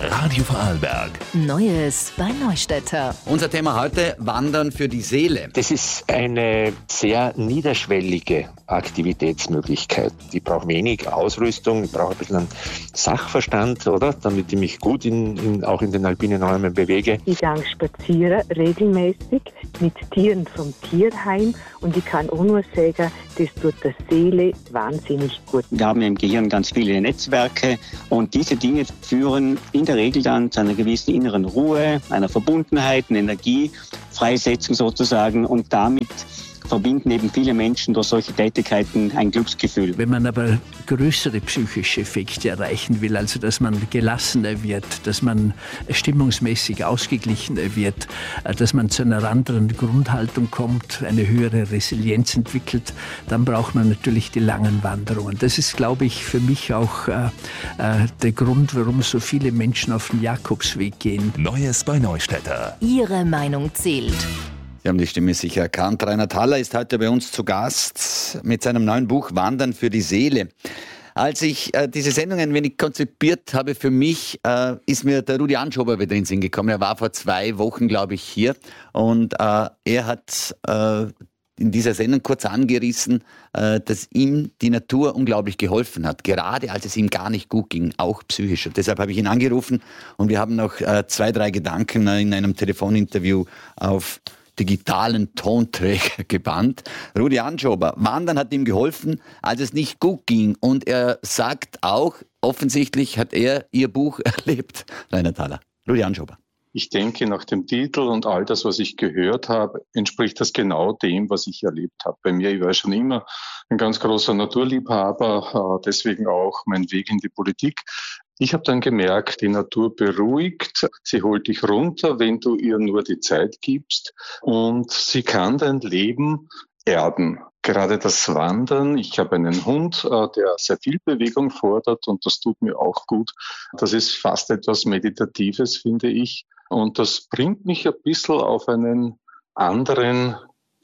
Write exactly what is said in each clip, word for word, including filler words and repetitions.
Radio Vorarlberg. Neues bei Neustädter. Unser Thema heute: Wandern für die Seele. Das ist eine sehr niederschwellige Aktivitätsmöglichkeit. Ich brauche wenig Ausrüstung, ich brauche ein bisschen einen Sachverstand, oder? Damit ich mich gut in, in, auch in den alpinen Räumen bewege. Ich gehe spazieren regelmäßig mit Tieren vom Tierheim und ich kann auch nur sagen, das tut der Seele wahnsinnig gut. Wir haben im Gehirn ganz viele Netzwerke und diese Dinge führen in der Regel dann zu einer gewissen inneren Ruhe, einer Verbundenheit, einer Energiefreisetzung sozusagen, und damit verbinden eben viele Menschen durch solche Tätigkeiten ein Glücksgefühl. Wenn man aber größere psychische Effekte erreichen will, also dass man gelassener wird, dass man stimmungsmäßig ausgeglichener wird, dass man zu einer anderen Grundhaltung kommt, eine höhere Resilienz entwickelt, dann braucht man natürlich die langen Wanderungen. Das ist, glaube ich, für mich auch äh, äh, der Grund, warum so viele Menschen auf den Jakobsweg gehen. Neues bei Neustädter. Ihre Meinung zählt. Sie haben die Stimme sicher erkannt. Reinhard Haller ist heute bei uns zu Gast mit seinem neuen Buch Wandern für die Seele. Als ich äh, diese Sendung ein wenig konzipiert habe für mich, äh, ist mir der Rudi Anschober wieder in den Sinn gekommen. Er war vor zwei Wochen, glaube ich, hier, und äh, er hat äh, in dieser Sendung kurz angerissen, äh, dass ihm die Natur unglaublich geholfen hat, gerade als es ihm gar nicht gut ging, auch psychisch. Und deshalb habe ich ihn angerufen und wir haben noch äh, zwei, drei Gedanken in einem Telefoninterview auf digitalen Tonträger gebannt. Rudi Anschober, Wandern hat ihm geholfen, als es nicht gut ging. Und er sagt auch, offensichtlich hat er Ihr Buch erlebt. Reinhard Haller. Rudi Anschober. Ich denke, nach dem Titel und all das, was ich gehört habe, entspricht das genau dem, was ich erlebt habe. Bei mir, ich war schon immer ein ganz großer Naturliebhaber, deswegen auch mein Weg in die Politik. Ich habe dann gemerkt, die Natur beruhigt, sie holt dich runter, wenn du ihr nur die Zeit gibst, und sie kann dein Leben erden. Gerade das Wandern, ich habe einen Hund, der sehr viel Bewegung fordert, und das tut mir auch gut. Das ist fast etwas Meditatives, finde ich, und das bringt mich ein bisschen auf einen anderen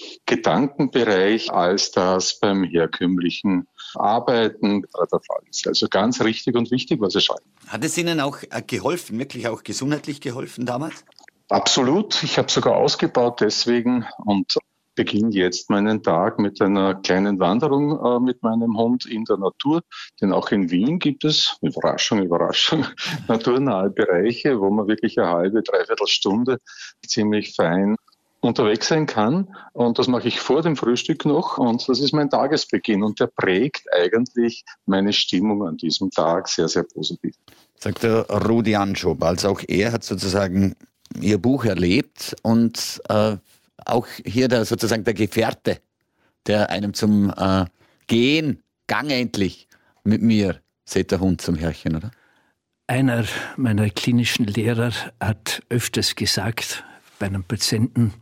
Gedankenbereich, als das beim herkömmlichen Arbeiten der Fall ist. Also ganz richtig und wichtig, was er schreibt. Hat es Ihnen auch geholfen, wirklich auch gesundheitlich geholfen damals? Absolut. Ich habe sogar ausgebaut deswegen und beginne jetzt meinen Tag mit einer kleinen Wanderung äh, mit meinem Hund in der Natur. Denn auch in Wien gibt es, Überraschung, Überraschung, naturnahe Bereiche, wo man wirklich eine halbe, dreiviertel Stunde ziemlich fein unterwegs sein kann, und das mache ich vor dem Frühstück noch, und das ist mein Tagesbeginn, und der prägt eigentlich meine Stimmung an diesem Tag sehr, sehr positiv. Sagt der Rudi Anschober, also auch er hat sozusagen Ihr Buch erlebt und äh, auch hier der, sozusagen der Gefährte, der einem zum äh, Gehen, Gang endlich mit mir, seht der Hund zum Herrchen, oder? Einer meiner klinischen Lehrer hat öfters gesagt, bei einem Patienten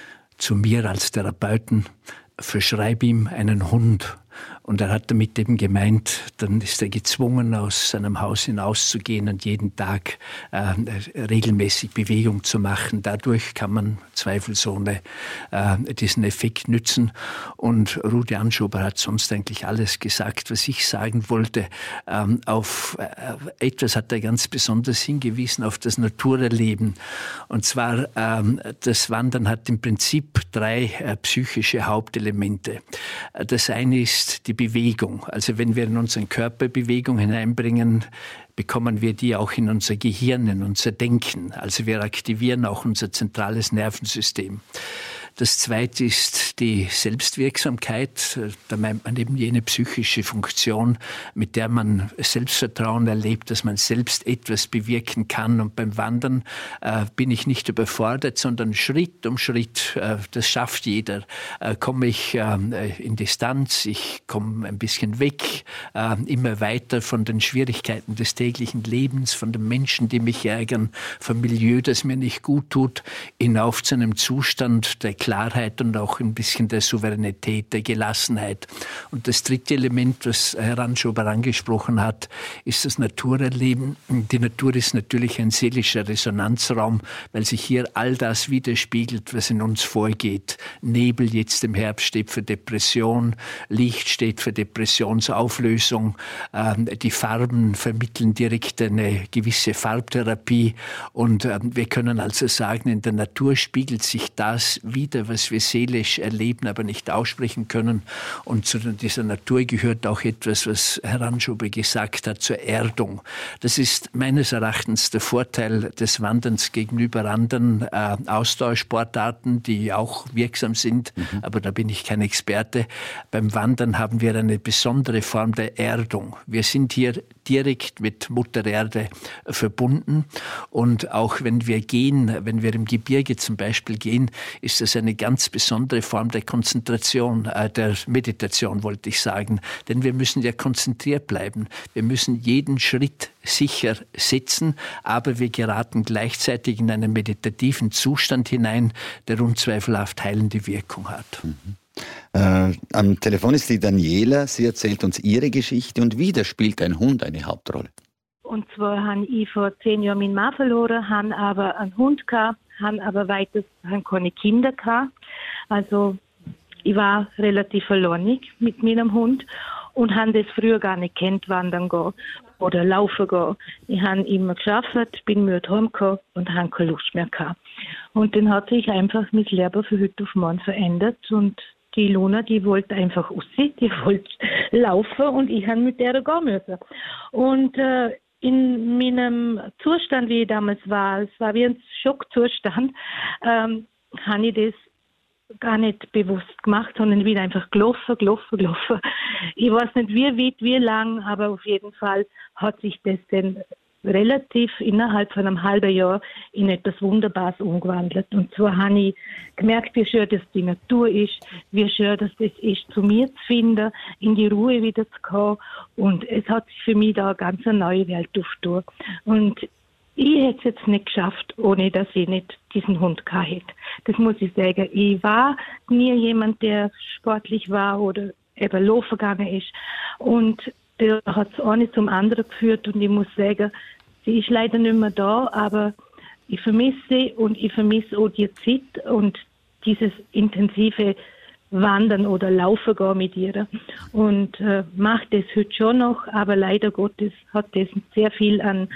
zu mir als Therapeuten, verschreib ihm einen Hund. Und er hat damit eben gemeint, dann ist er gezwungen, aus seinem Haus hinauszugehen und jeden Tag äh, regelmäßig Bewegung zu machen. Dadurch kann man zweifelsohne äh, diesen Effekt nützen. Und Rudi Anschober hat sonst eigentlich alles gesagt, was ich sagen wollte. Ähm, auf äh, etwas hat er ganz besonders hingewiesen, auf das Naturerleben. Und zwar, ähm, das Wandern hat im Prinzip drei äh, psychische Hauptelemente. Das eine ist die Bewegung. Also wenn wir in unseren Körper Bewegung hineinbringen, bekommen wir die auch in unser Gehirn, in unser Denken. Also wir aktivieren auch unser zentrales Nervensystem. Das zweite ist die Selbstwirksamkeit. Da meint man eben jene psychische Funktion, mit der man Selbstvertrauen erlebt, dass man selbst etwas bewirken kann. Und beim Wandern äh, bin ich nicht überfordert, sondern Schritt um Schritt, äh, das schafft jeder, äh, komme ich äh, in Distanz, ich komme ein bisschen weg, äh, immer weiter von den Schwierigkeiten des täglichen Lebens, von den Menschen, die mich ärgern, vom Milieu, das mir nicht gut tut, hinauf zu einem Zustand der Klarheit und auch ein bisschen der Souveränität, der Gelassenheit. Und das dritte Element, was Herr Anschober angesprochen hat, ist das Naturerleben. Die Natur ist natürlich ein seelischer Resonanzraum, weil sich hier all das widerspiegelt, was in uns vorgeht. Nebel jetzt im Herbst steht für Depression, Licht steht für Depressionsauflösung. Die Farben vermitteln direkt eine gewisse Farbtherapie. Und wir können also sagen, in der Natur spiegelt sich das wider, was wir seelisch erleben, aber nicht aussprechen können. Und zu dieser Natur gehört auch etwas, was Herr Anschober gesagt hat, zur Erdung. Das ist meines Erachtens der Vorteil des Wanderns gegenüber anderen äh, Ausdauersportarten, die auch wirksam sind, mhm. aber da bin ich kein Experte. Beim Wandern haben wir eine besondere Form der Erdung. Wir sind hier direkt mit Mutter Erde verbunden und auch wenn wir gehen, wenn wir im Gebirge zum Beispiel gehen, ist das eine ganz besondere Form der Konzentration, äh, der Meditation, wollte ich sagen. Denn wir müssen ja konzentriert bleiben. Wir müssen jeden Schritt sicher setzen, aber wir geraten gleichzeitig in einen meditativen Zustand hinein, der unzweifelhaft heilende Wirkung hat. Mhm. Äh, am Telefon ist die Daniela. Sie erzählt uns ihre Geschichte und wieder spielt ein Hund eine Hauptrolle. Und zwar habe ich vor zehn Jahren meinen Mann verloren, habe aber einen Hund gehabt, habe aber weiters keine Kinder gehabt. Also ich war relativ verloren mit meinem Hund und habe das früher gar nicht kennt, wandern gehen oder laufen gehen. Ich habe immer geschafft, bin müde heimgekommen und habe keine Lust mehr gehabt. Und dann hat sich einfach mein Leben von heute auf morgen verändert und die Luna, die wollte einfach aussehen, die wollte laufen und ich habe mit der gehen müssen. Und äh, in meinem Zustand, wie ich damals war, es war wie ein Schockzustand, ähm, habe ich das gar nicht bewusst gemacht, sondern wieder einfach gelaufen, gelaufen, gelaufen. Ich weiß nicht, wie weit, wie lang, aber auf jeden Fall hat sich das dann relativ innerhalb von einem halben Jahr in etwas Wunderbares umgewandelt. Und zwar habe ich gemerkt, wie schön das die Natur ist, wie schön das ist, zu mir zu finden, in die Ruhe wieder zu kommen. Und es hat sich für mich da eine ganz neue Welt aufgetan. Und ich hätte es jetzt nicht geschafft, ohne dass ich nicht diesen Hund gehabt hätte. Das muss ich sagen. Ich war nie jemand, der sportlich war oder eben laufen gegangen ist. Und der hat es eine zum anderen geführt und ich muss sagen, sie ist leider nicht mehr da, aber ich vermisse sie und ich vermisse auch die Zeit und dieses intensive Wandern oder Laufen gehen mit ihr. Und äh, macht das heute schon noch, aber leider Gottes hat das sehr viel an,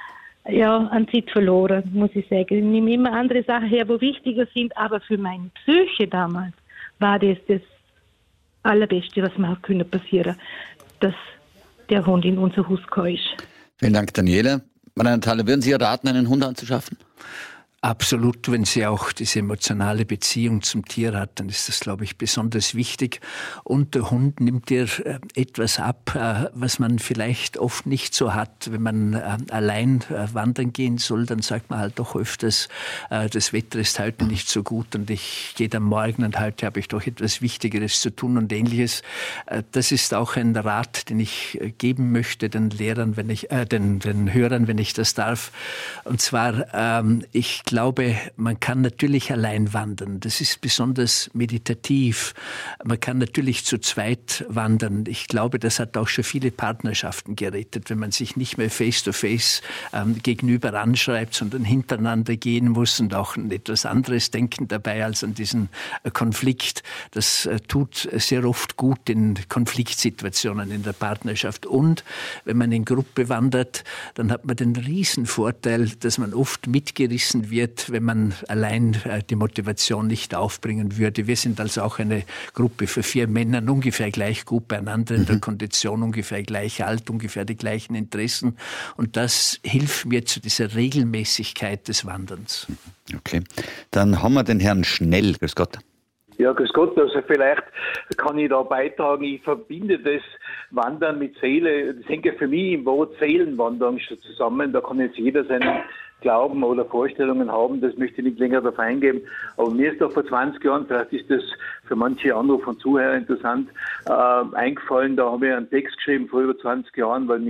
ja, an Zeit verloren, muss ich sagen. Ich nehme immer andere Sachen her, wo wichtiger sind, aber für meine Psyche damals war das das Allerbeste, was mir passieren konnte, dass der Hund in unser Haus gekommen ist. Vielen Dank, Daniela. Marianne Thaler, würden Sie raten, einen Hund anzuschaffen? Absolut, wenn sie auch diese emotionale Beziehung zum Tier hat, dann ist das, glaube ich, besonders wichtig. Und der Hund nimmt dir etwas ab, was man vielleicht oft nicht so hat. Wenn man allein wandern gehen soll, dann sagt man halt doch öfters, das Wetter ist heute nicht so gut und ich gehe dann morgen und heute habe ich doch etwas Wichtigeres zu tun und Ähnliches. Das ist auch ein Rat, den ich geben möchte den Lehrern, wenn ich, äh, den, den Hörern, wenn ich das darf. Und zwar, ähm, ich Ich glaube, man kann natürlich allein wandern. Das ist besonders meditativ. Man kann natürlich zu zweit wandern. Ich glaube, das hat auch schon viele Partnerschaften gerettet, wenn man sich nicht mehr face-to-face ähm, gegenüber anschreibt, sondern hintereinander gehen muss und auch an etwas anderes denken dabei als an diesen äh, Konflikt. Das äh, tut sehr oft gut in Konfliktsituationen in der Partnerschaft. Und wenn man in Gruppe wandert, dann hat man den Riesenvorteil, dass man oft mitgerissen wird, wenn man allein die Motivation nicht aufbringen würde. Wir sind also auch eine Gruppe für vier Männern, ungefähr gleich gut beieinander, in der Kondition ungefähr gleich alt, ungefähr die gleichen Interessen. Und das hilft mir zu dieser Regelmäßigkeit des Wanderns. Okay, dann haben wir den Herrn Schnell. Grüß Gott. Ja, grüß Gott. Also vielleicht kann ich da beitragen, ich verbinde das Wandern mit Seele. Das hängt ja für mich im Wort Seelenwanderung schon zusammen. Da kann jetzt jeder seinen Glauben oder Vorstellungen haben, das möchte ich nicht länger darauf eingehen. Aber mir ist doch vor zwanzig Jahren, vielleicht ist das für manche Anrufer und Zuhörer interessant, äh, eingefallen, da habe ich einen Text geschrieben vor über zwanzig Jahren, weil mich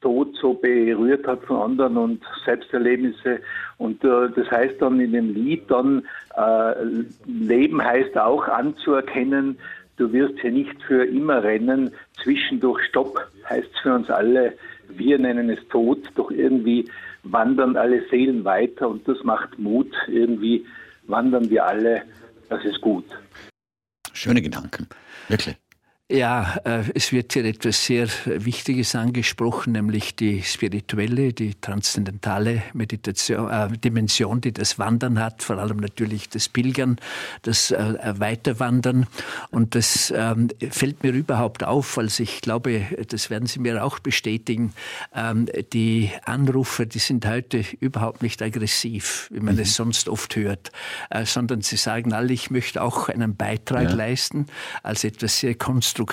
Tod so berührt hat von anderen und Selbsterlebnisse. Und äh, das heißt dann in dem Lied dann, äh, Leben heißt auch anzuerkennen, du wirst hier nicht für immer rennen, zwischendurch Stopp heißt es für uns alle, wir nennen es Tod, doch irgendwie wandern alle Seelen weiter und das macht Mut, irgendwie wandern wir alle, das ist gut. Schöne Gedanken, wirklich. Ja, äh, es wird hier etwas sehr Wichtiges angesprochen, nämlich die spirituelle, die transzendentale Meditation, äh, Dimension, die das Wandern hat, vor allem natürlich das Pilgern, das äh, Weiterwandern. Und das ähm, fällt mir überhaupt auf, als ich glaube, das werden Sie mir auch bestätigen, ähm, die Anrufer, die sind heute überhaupt nicht aggressiv, wie man mhm. es sonst oft hört, äh, sondern sie sagen alle, ich möchte auch einen Beitrag ja. leisten, als etwas sehr konstruktives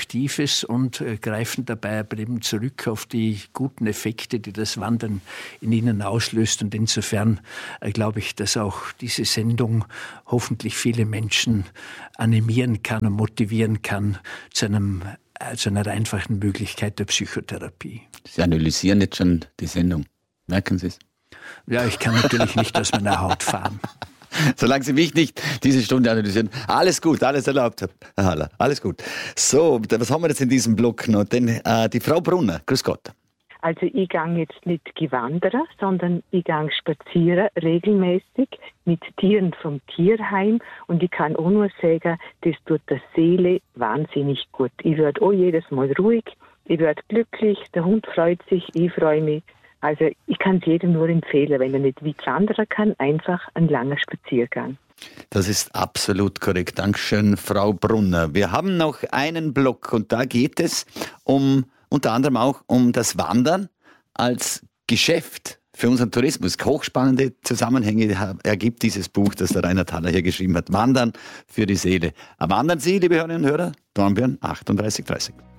und äh, greifen dabei aber eben zurück auf die guten Effekte, die das Wandern in ihnen auslöst. Und insofern äh, glaube ich, dass auch diese Sendung hoffentlich viele Menschen animieren kann und motivieren kann zu, einem, äh, zu einer einfachen Möglichkeit der Psychotherapie. Sie analysieren jetzt schon die Sendung. Merken Sie es? Ja, ich kann natürlich nicht aus meiner Haut fahren. Solange Sie mich nicht diese Stunde analysieren. Alles gut, alles erlaubt, Herr Haller. Alles gut. So, was haben wir jetzt in diesem Block noch? Denn äh, die Frau Brunner, grüß Gott. Also ich gehe jetzt nicht gewandern, sondern ich gehe spazieren, regelmäßig mit Tieren vom Tierheim. Und ich kann auch nur sagen, das tut der Seele wahnsinnig gut. Ich werde auch jedes Mal ruhig, ich werde glücklich, der Hund freut sich, ich freue mich. Also ich kann es jedem nur empfehlen, wenn er nicht weit wandern kann, einfach ein langer Spaziergang. Das ist absolut korrekt. Dankeschön, Frau Brunner. Wir haben noch einen Block und da geht es um unter anderem auch um das Wandern als Geschäft für unseren Tourismus. Hochspannende Zusammenhänge ergibt dieses Buch, das der Reinhard Haller hier geschrieben hat. Wandern für die Seele. Wandern Sie, liebe Hörerinnen und Hörer, Dornbirn achtunddreißig dreißig.